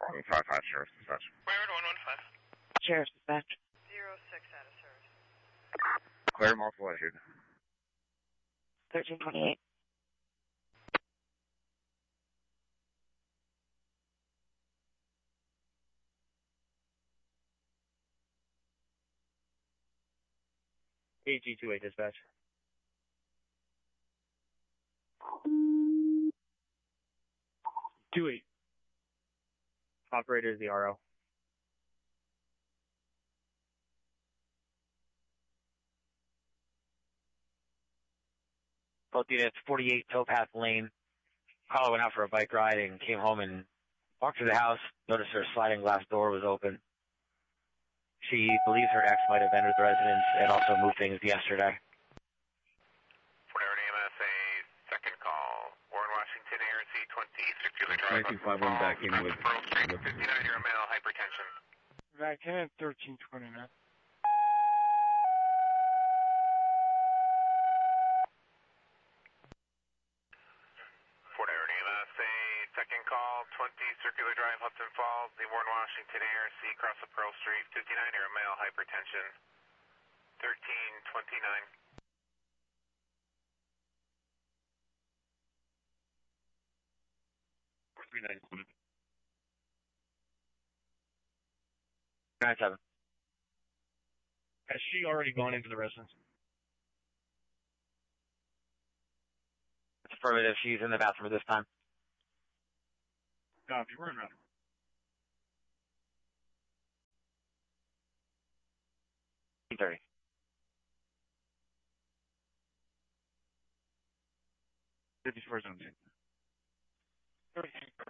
155 Sheriff's Dispatch. Railroad 115. Sheriff's Dispatch. 06 out of service. Clear, multiple issued. 1328. AG28 Dispatch. Operator is the RO. Both units, 48 Towpath Lane. Carla went out for a bike ride and came home and walked through the house, noticed her sliding glass door was open. She believes her ex might have entered the residence and also moved things yesterday. Fort Aaron AMSA, second call. Warren, Washington, ARC 20, circular drive. 9251 back in with... Pearl Street, 59-year male, hypertension. Back in at 1329. Fort Aaron AMSA, second call, 20, circular drive, Hudson Falls, the Warren, Washington, ARC, across the Pearl Street, 59-year male, hypertension. 1329. Nine seven. Has she already gone into the residence? It's affirmative. She's in the bathroom at this time. Copy. We're in route. 30. Fifty-four zone. 30.